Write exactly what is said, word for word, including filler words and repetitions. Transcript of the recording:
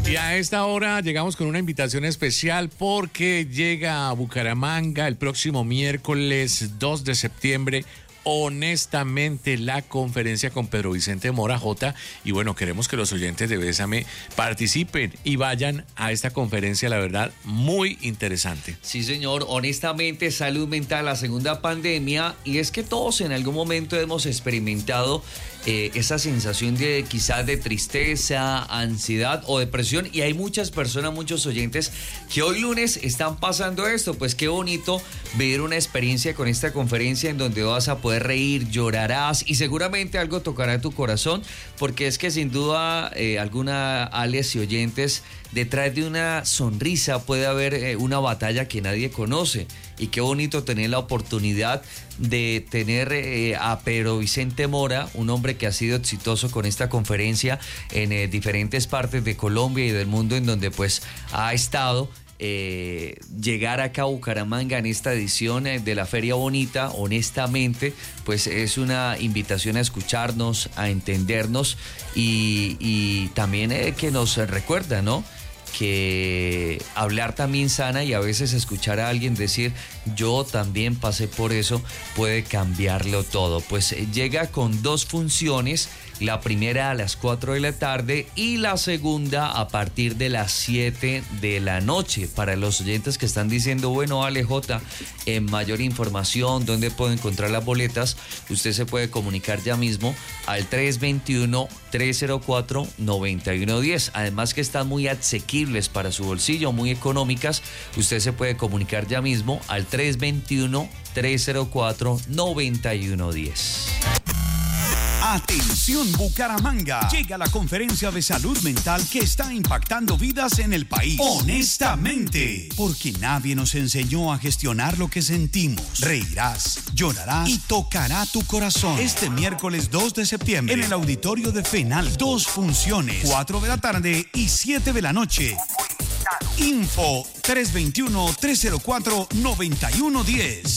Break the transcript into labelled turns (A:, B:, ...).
A: Y a esta hora llegamos con una invitación especial porque llega a Bucaramanga el próximo miércoles dos de septiembre. Honestamente, la conferencia con Pedro Vicente Mora J. Y bueno, queremos que los oyentes de Bésame participen y vayan a esta conferencia, la verdad, muy interesante.
B: Sí, señor. Honestamente, salud mental, la segunda pandemia. Y es que todos en algún momento hemos experimentado eh, esa sensación de quizás de tristeza, ansiedad o depresión. Y hay muchas personas, muchos oyentes que hoy lunes están pasando esto. Pues qué bonito ver una experiencia con esta conferencia en donde vas a poder reír, llorarás y seguramente algo tocará tu corazón, porque es que sin duda eh, alguna alias y oyentes, detrás de una sonrisa puede haber eh, una batalla que nadie conoce. Y qué bonito tener la oportunidad de tener eh, a Pedro Vicente Mora, un hombre que ha sido exitoso con esta conferencia en eh, diferentes partes de Colombia y del mundo, en donde pues ha estado. Eh, llegar acá a Bucaramanga en esta edición eh, de la Feria Bonita, honestamente, pues es una invitación a escucharnos, a entendernos y, y también eh, que nos recuerda, ¿no? Que hablar también sana y a veces escuchar a alguien decir yo también pasé por eso puede cambiarlo todo. Pues eh, llega con dos funciones. La primera a las cuatro de la tarde y la segunda a partir de las siete de la noche. Para los oyentes que están diciendo, bueno, Ale J, en mayor información, ¿dónde puedo encontrar las boletas? Usted se puede comunicar ya mismo al tres dos uno, tres cero cuatro, nueve uno uno cero. Además que están muy asequibles para su bolsillo, muy económicas. Usted se puede comunicar ya mismo al tres dos uno, tres cero cuatro, nueve uno uno cero.
C: Atención Bucaramanga, llega la conferencia de salud mental que está impactando vidas en el país. Honestamente, porque nadie nos enseñó a gestionar lo que sentimos. Reirás, llorarás y tocará tu corazón. Este miércoles dos de septiembre en el auditorio de FENAL, dos funciones, cuatro de la tarde y siete de la noche. Info tres dos uno, tres cero cuatro, nueve uno uno cero.